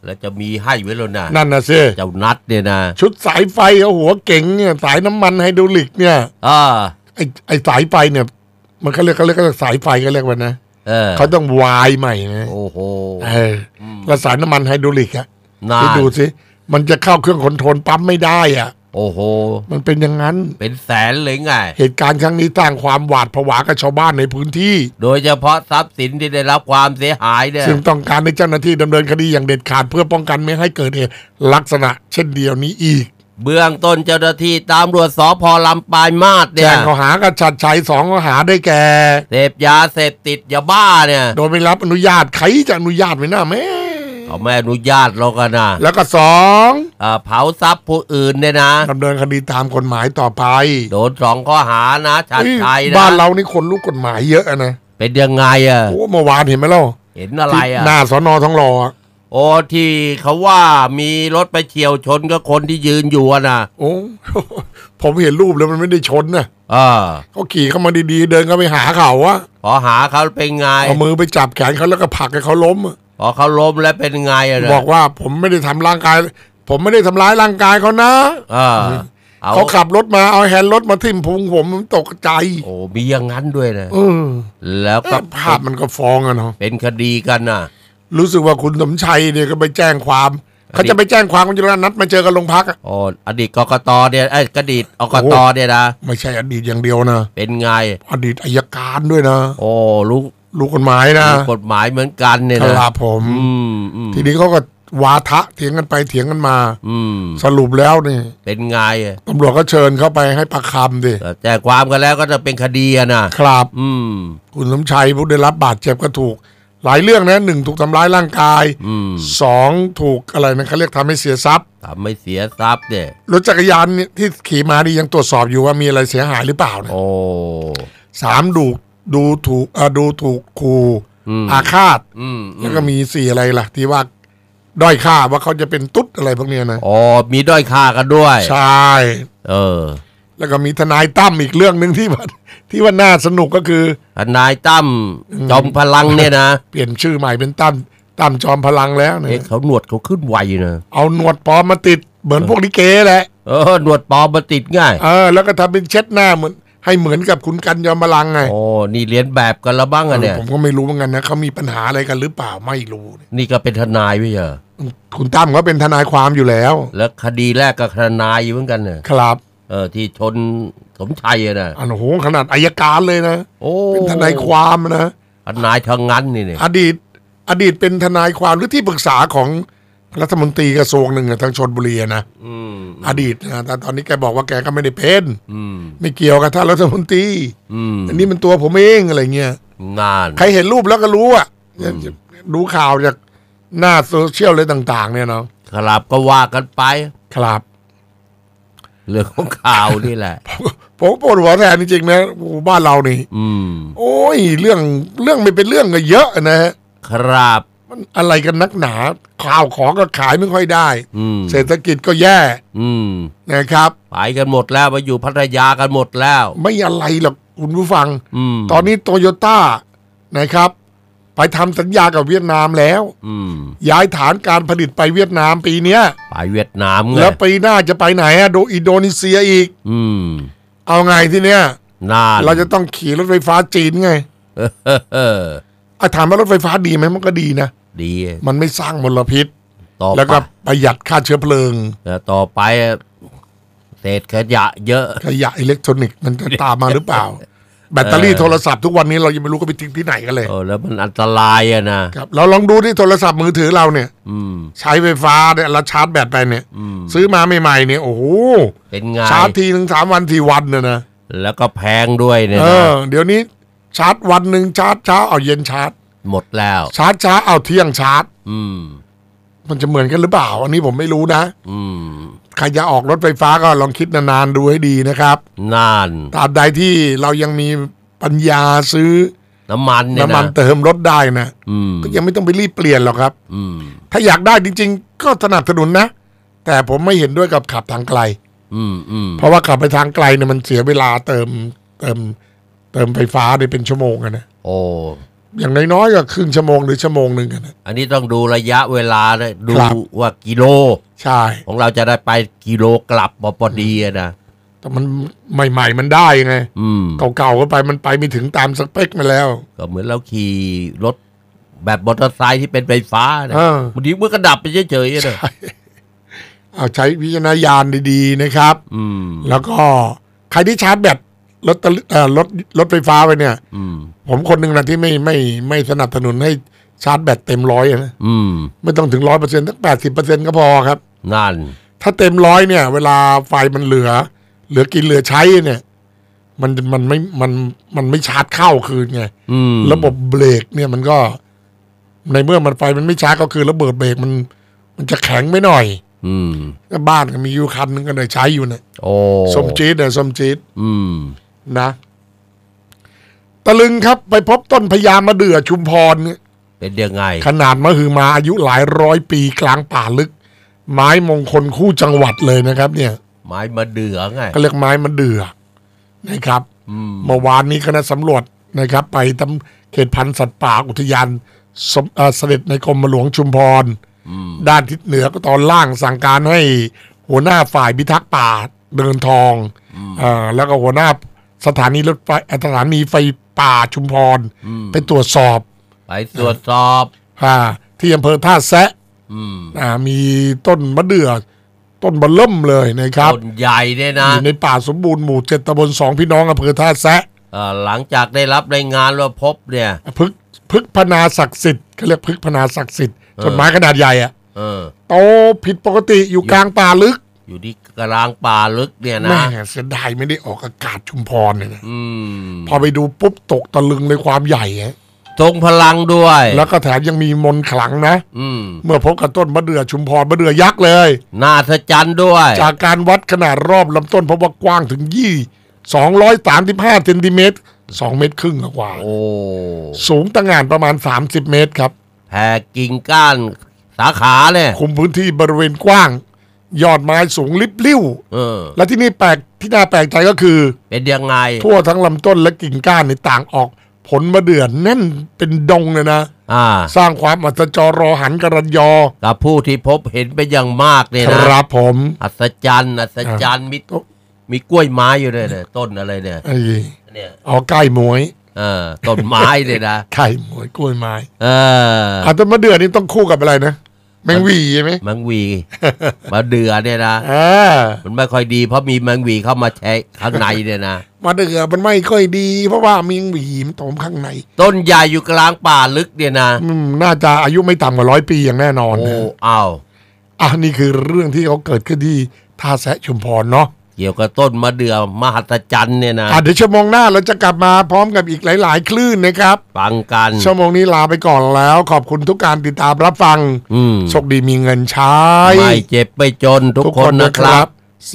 แล้วจะมีให้ไว้แล้วนะนั่นนะสิเจ้านัดเนี่ยนะชุดสายไฟเอาหัวเก่งเนี่ยสายน้ำมันไฮดรอลิกเนี่ยไอสายไฟเนี่ยมันเขาเรียกสายไฟเขาเรียกว่านะเขาต้องวายใหม่นะโอ้โหแล้วสายน้ำมันไฮดรอลิกอะไปดูสิมันจะเข้าเครื่องคอนโทรลปั๊มไม่ได้อ่ะโอ้โหมันเป็นอย่างนั้นเป็นแสนเลยไงเหตุการณ์ครั้งนี้สร้างความหวาดผวากับชาวบ้านในพื้นที่โดยเฉพาะทรัพย์สินที่ได้รับความเสียหายเนี่ยซึ่งต้องการให้เจ้าหน้าที่ดำเนินคดีอย่างเด็ดขาดเพื่อป้องกันไม่ให้เกิดเหตุลักษณะเช่นเดียวนี้อีกเบื้องต้นเจ้าหน้าที่ตำรวจสภ.ลำปางมาศเนี่ยแจ้งข้อหากับชัดชัย2ข้อหาได้แก่เสพยาเสพติดยาบ้าเนี่ยโดยไม่รับอนุญาตใครจะอนุญาตไว้หน้าแม่เขาไม่อนุญาตเรากันนะแล้วก็2 เผาทรัพย์ผู้อื่นเนี่ยนะดำเนินคดีตามกฎหมายต่อไปโดน2ข้อหานะชัดชัยนะบ้านเรานี่คนรู้กฎหมายเยอะนะเป็นยังไงโอ้เมื่อวานเห็นไหมล่ะเห็นอะไรหน้าสน.ทองหล่อโอ้ที่เขาว่ามีรถไปเฉี่ยวชนกับคนที่ยืนอยู่นะโอ้ผมเห็นรูปแล้วมันไม่ได้ชนนะเขาขี่เข้ามาดีๆเดินเข้าไปหาเขาวะพอหาเขาเป็นไงเอามือไปจับแขนเขาแล้วก็ผลักให้เขาล้มพอเขาล้มแล้วเป็นไงบอกว่าผมไม่ได้ทำร่างกายผมไม่ได้ทำร้ายร่างกายเขานะเขาขับรถมาเอาแฮนด์รถมาทิ่มพุงผมตกใจโอ้มีอย่างนั้นด้วยนะแล้วก็ภาพมันก็ฟ้องอะเนาะเป็นคดีกันน่ะรู้สึกว่าคุณสมชัยเนี่ยก็ไปแจ้งความเขาจะไปแจ้งความกันอยู่แล้วนัดมาเจอกันโรงพักอ๋ออดีตกกตเนี่ยอดีตอกตเนี่ยนะไม่ใช่อดีตอย่างเดียวนะเป็นไงอดีตอัยการด้วยนะโอ้รู้กฎหมายนะกฎหมายเหมือนกันเนี่ยนะครับผมทีนี้เขาก็วาทะเถียงกันไปเถียงกันมาสรุปแล้วนี่เป็นไงตำรวจก็เชิญเข้าไปให้ปากคำดิแจ้งความกันแล้วก็จะเป็นคดีนะครับคุณสมชัยผู้ได้รับบาดเจ็บก็ถูกหลายเรื่องนะ1ถูกทำร้ายร่างกาย2ถูกอะไรนะเขาเรียกทำให้เสียทรัพย์เนี่ยรถจักรยานที่ขี่มานี่ยังตรวจสอบอยู่ว่ามีอะไรเสียหายหรือเปล่านะ3ดูถูกขู่อาฆาตแล้วก็มี4อะไรล่ะที่ว่าด้อยค่าว่าเขาจะเป็นตุ๊ดอะไรพวกนี้นะมีด้อยค่ากันด้วยใช่แล้วก็มีทนายตั้มอีกเรื่องนึงที่ว่าน่าสนุกก็คือทนายตั้มจอมพลังเนี่ยนะเปลี่ยนชื่อใหม่เป็นตั้มจอมพลังแล้วเนี่ยเขาหนวดเขาขึ้นไวนะเอาหนวดปลอมมาติดเหมือนพวกลิเกแหละหนวดปลอมมาติดง่ายแล้วก็ทำเป็นเช็ดหน้าเหมือนให้เหมือนกับคุณกันยอมพลังไงนี่เรียนแบบกันละบ้างเนี่ยผมก็ไม่รู้เหมือนกันนะเขามีปัญหาอะไรกันหรือเปล่าไม่รู้นี่ก็เป็นทนายไม่ใช่คุณตั้มเขาเป็นทนายความอยู่แล้วแล้วคดีแรกก็ทนายอยู่เหมือนกันเนี่ยครับที่ชนสมชัยนะโอ้โหขนาดอัยการเลยนะเป็นทนายความนะทนายทางงั้นนี่อดีตเป็นทนายความหรือที่ปรึกษาของรัฐมนตรีกระทรวงหนึ่งทางชลบุรีนะอดีตนะแต่ตอนนี้แกบอกว่าแกก็ไม่ได้เป็นไม่เกี่ยวกับท่านรัฐมนตรีอันนี้มันตัวผมเองอะไรเงี้ยใครเห็นรูปแล้วก็รู้อ่ะดูข่าวจากหน้าโซเชียลอะไรต่างๆเนี่ยเนาะครับก็ว่ากันไปครับเรื่องของข่าวนี่แหละผมปวดหัวแทนจริงๆนะบ้านเรานี่โอ้ยเรื่องไม่เป็นเรื่องก็เยอะนะฮะครับมันอะไรกันนักหนาข่าวของก็ขายไม่ค่อยได้เศรษฐกิจก็แย่นะครับไปกันหมดแล้วไปอยู่พัทยากันหมดแล้วไม่อะไรหรอกคุณผู้ฟังตอนนี้โตโยต้านะครับไปทำสัญญากับเวียดนามแล้วย้ายฐานการผลิตไปเวียดนามปีนี้ไปเวียดนามแล้วปีหน้าจะไปไหนอะอินโดนีเซียอีกเอาไงทีเนี้ยเราจะต้องขี่รถไฟฟ้าจีนไงถามว่ารถไฟฟ้าดีไหมมันก็ดีนะดีมันไม่สร้างมลพิษแล้วก็ประหยัดค่าเชื้อเพลิงต่อไปเศษขยะเยอะขยะอิเล็กทรอนิกส์มันจะตามมาหรือเปล่าแบตเตอรี่โทรศัพท์ทุกวันนี้เรายังไม่รู้ก็ไปทิ้งที่ไหนกันเลยแล้วมันอันตรายนะครับเราลองดูที่โทรศัพท์มือถือเราเนี่ยใช้ไฟฟ้าเนี่ยเราชาร์จแบตไปเนี่ยซื้อมาใหม่ๆเนี่ยโอ้โหเป็นไงชาร์จทีนึง3 วัน4 วันเนี่ยนะแล้วก็แพงด้วยเนี่ยเดี๋ยวนี้ชาร์จวันหนึ่งชาร์จเช้าเอาเย็นชาร์จหมดแล้วชาร์จช้าเอาเที่ยงชาร์จมันจะเหมือนกันหรือเปล่าอันนี้ผมไม่รู้นะใครจะออกรถไฟฟ้าก็ลองคิดนานๆดูให้ดีนะครับตราบใดที่เรายังมีปัญญาซื้อน้ำมันเติมรถได้นะก็ยังไม่ต้องไปรีบเปลี่ยนหรอกครับถ้าอยากได้จริงๆก็สนับสนุนนะแต่ผมไม่เห็นด้วยกับขับทางไกลเพราะว่าขับไปทางไกลเนี่ยมันเสียเวลาเติมไฟฟ้าได้เป็นชั่วโมงนะอย่างน้อยๆก็ครึ่งชั่วโมงหรือชั่วโมงหนึ่งกันนะอันนี้ต้องดูระยะเวลานะดูครับว่ากิโลใช่ของเราจะได้ไปกิโลกลับพอดีอะนะแต่มันใหม่ๆมันได้ไง เก่าๆก็ไปมันไปไม่ถึงตามสเปคมาแล้วก็เหมือนเราขี่รถแบบมอเตอร์ไซค์ที่เป็นไฟฟ้านะเออบางทีมันก็ดับไปเฉยๆนะเอาใช้วิจารณญาณดีๆนะครับ แล้วก็ใครที่ชาร์จแบตรถไฟฟ้าไปเนี่ย ผมคนหนึ่งนะที่ไม่สนับสนุนให้ชาร์จแบตเต็มร้อยนะไม่ต้องถึง100%สัก80%ก็พอครับนั่นถ้าเต็มร้อยเนี่ย เวลาไฟมันเหลือกินเหลือใช้เนี่ย มันไม่ชาร์จเข้าคืนไงระบบเบรกเนี่ยมันก็ ในเมื่อมันไฟมันไม่ชาร์จก็คือระเบิดเบรกมันจะแข็งไม่หน่อยบ้านก็มีอยู่คันนึงก็เลยใช้อยู่เนี่ยส้มจี๊ดเนี่ยส้มจี๊ดนะตะลึงครับไปพบต้นพญามะเดื่อชุมพรเนี่ยเป็นยังไงขนาดมหึมาอายุหลายร้อยปีกลางป่าลึก ไม้มงคลคู่จังหวัดเลยนะครับ เนี่ยไม้มะเดื่อไงก็เรียกไม้มะเดื่อนะครับเมื่อวานนี้คณะสำรวจนะครับ ไปทำเขตพันธุ์สัตว์ป่าอุทยานเสด็จในกรมหลวงชุมพรด้านทิศเหนือก็ตอนล่างสั่งการให้หัวหน้าฝ่ายพิทักษ์ป่าเดินทองแล้วก็หัวหน้าสถานีรถไฟสถานีไฟป่าชุมพรไปตรวจสอบที่อำเภอท่าแซะมีต้นมะเดื่อต้นเบอร์เริ่มเลยนะครับต้นใหญ่เนี่ยนะอยู่ในป่าสมบูรณ์หมู่7ตำบล2พี่น้องอำเภอท่าแซะหลังจากได้รับรายงานว่าพบเนี่ยพฤกษ์พนาศักดิ์สิทธิ์เขาเรียกพฤกษ์พนาศักดิ์สิทธิ์ต้นไม้ขนาดใหญ่อะโตผิดปกติอยู่กลางป่าลึกอยู่ที่กลางป่าลึกเนี่ยนะแม่เสียดายไม่ได้ออกอากาศชุมพรเนี่ยนะพอไปดูปุ๊บตกตะลึงในความใหญ่ทรงพลังด้วยแล้วก็แถมยังมีมนต์ขลังนะเมื่อพบกับต้นมะเดื่อชุมพรมะเดื่อยักษ์เลยน่าสะใจด้วยจากการวัดขนาดรอบลำต้นพบว่ากว้างถึง235 เซนติเมตร2 เมตรครึ่งกว่าสูงตั้งงานประมาณ30 เมตรครับแผ่กิ่งก้านสาขาเนี่ยคุมพื้นที่บริเวณกว้างยอดไม้สูงลิบลิ่วและที่นี่ที่น่าแปลกใจก็คือเป็นยังไงทั่วทั้งลำต้นและกิ่งก้านในต่างออกผลมะเดื่อแน่นเป็นดงเลยนะสร้างความอัศจรรอหันกระยอกับผู้ที่พบเห็นเป็นอย่างมากเนี่ยนะครับผมอัศจรรย์มีกล้วยไม้อยู่เลยเนี่ยต้นอะไรเนี่ยใกล้หมวยต้นไม้เลยนะไข่หมวยกล้วยไม้ต้นมะเดื่อนี่ต้องคู่กับอะไรนะแมงวีใช่ไหมแมงวีมะเดื่อเนี่ยนะมันไม่ค่อยดีเพราะมีแมงวีเข้ามาแทะข้างในเนี่ยนะมะเดื่อมันไม่ค่อยดีเพราะว่ามีแมงวีมันตอมข้างในต้นใหญ่อยู่กลางป่าลึกเนี่ยนะน่าจะอายุไม่ต่ำกว่า100 ปีอย่างแน่นอนนี่คือเรื่องที่เขาเกิดขึ้นที่ท่าแซะชุมพรเนาะเกี่ยวกับต้นมะเดื่อมหัศจรรย์เนี่ยนะเดี๋ยวชั่วโมงหน้าเราจะกลับมาพร้อมกับอีกหลายๆคลื่นนะครับฟังกันชั่วโมงนี้ลาไปก่อนแล้วขอบคุณทุกการติดตามรับฟังโชคดีมีเงินใช้ไม่เจ็บไม่จนทุกคนนะครับ